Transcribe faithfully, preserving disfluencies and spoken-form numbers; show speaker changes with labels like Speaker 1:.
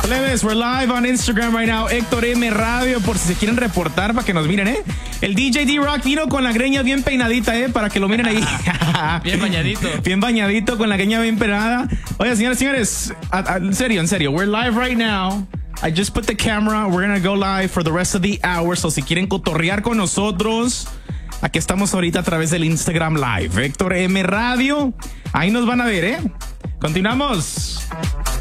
Speaker 1: Plebes, we're live on Instagram right now. Héctor M Radio, por si se quieren reportar para que nos miren, ¿eh? El D J D-Rock vino con la greña bien peinadita, ¿eh? Para que lo miren ahí.
Speaker 2: Bien bañadito.
Speaker 1: Bien bañadito, con la greña bien peinada. Oye, señores, señores, a, a, en serio, en serio, we're live right now. I just put the camera. We're gonna go live for the rest of the hour. So si quieren cotorrear con nosotros, aquí estamos ahorita a través del Instagram Live. Héctor M Radio. Ahí nos van a ver, ¿eh? Continuamos.